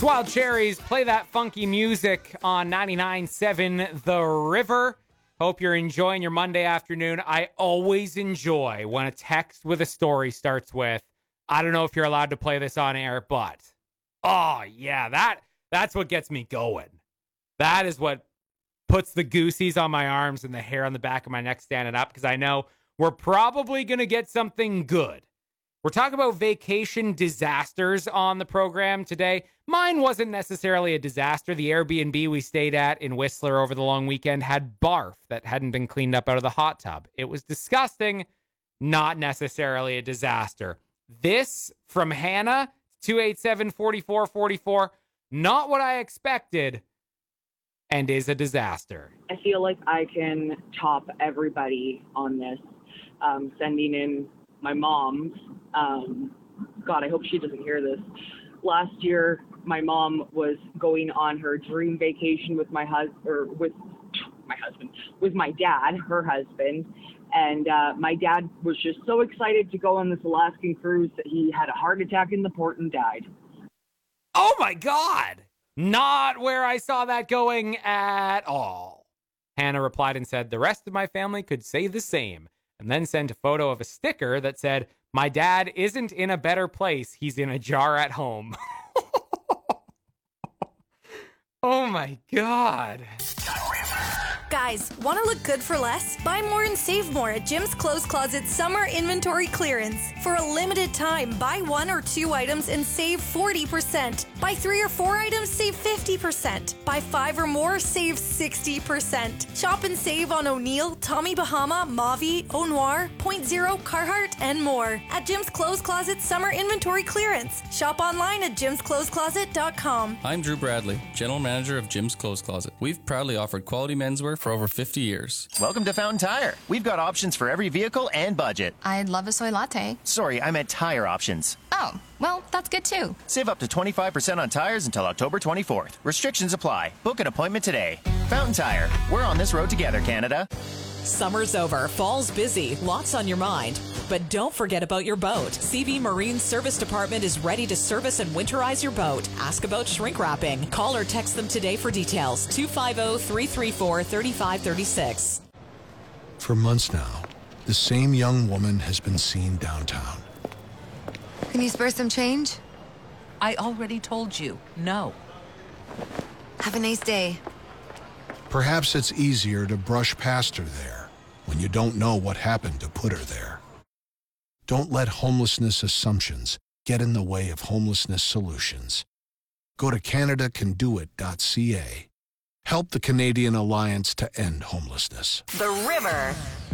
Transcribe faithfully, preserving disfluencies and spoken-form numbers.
Wild Cherries, play that funky music on ninety-nine point seven The River. Hope you're enjoying your Monday afternoon. I always enjoy when a text with a story starts with, I don't know if you're allowed to play this on air, but, oh, yeah, that that's what gets me going. That is what puts the goosies on my arms and the hair on the back of my neck standing up, because I know we're probably going to get something good. We're talking about vacation disasters on the program today. Mine wasn't necessarily a disaster. The Airbnb we stayed at in Whistler over the long weekend had barf that hadn't been cleaned up out of the hot tub. It was disgusting, not necessarily a disaster. This from Hannah, two eight seven, four four four four, not what I expected, and is a disaster. I feel like I can top everybody on this, um, sending in my mom's. Um, God, I hope she doesn't hear this. Last year, my mom was going on her dream vacation with my husband, or with my husband, with my dad, her husband. And uh, my dad was just so excited to go on this Alaskan cruise that he had a heart attack in the port and died. Oh my God! Not where I saw that going at all. Hannah replied and said, the rest of my family could say the same. And then sent a photo of a sticker that said, my dad isn't in a better place. He's in a jar at home. Oh my God. Guys, want to look good for less? Buy more and save more at Jim's Clothes Closet Summer Inventory Clearance. For a limited time, buy one or two items and save forty percent. Buy three or four items, save fifty percent. Buy five or more, save sixty percent. Shop and save on O'Neill, Tommy Bahama, Mavi, Au Noir, Point Zero, Carhartt, and more. At Jim's Clothes Closet Summer Inventory Clearance. Shop online at jims clothes closet dot com. I'm Drew Bradley, General Manager of Jim's Clothes Closet. We've proudly offered quality menswear for over fifty years. Welcome to Fountain Tire. We've got options for every vehicle and budget. I'd love a soy latte. Sorry, I meant tire options. Oh, well, that's good too. Save up to twenty-five percent on tires until October twenty-fourth. Restrictions apply. Book an appointment today. Fountain Tire. We're on this road together, Canada. Summer's over, fall's busy, lots on your mind. But don't forget about your boat. C B Marine Service Department is ready to service and winterize your boat. Ask about shrink wrapping. Call or text them today for details. two five zero, three three four, three five three six. For months now, the same young woman has been seen downtown. Can you spare some change? I already told you, no. Have a nice day. Perhaps it's easier to brush past her there when you don't know what happened to put her there. Don't let homelessness assumptions get in the way of homelessness solutions. Go to canada can do it dot c a. Help the Canadian Alliance to End Homelessness. The River.